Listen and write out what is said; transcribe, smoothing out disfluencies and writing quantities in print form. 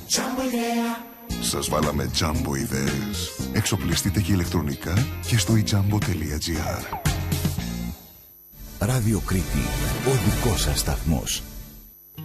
Σας βάλαμε τζάμπο ιδέες. Εξοπλιστείτε και ηλεκτρονικά και στο ijambo.gr. Ράδιο Κρήτη, ο δικός σας σταθμός.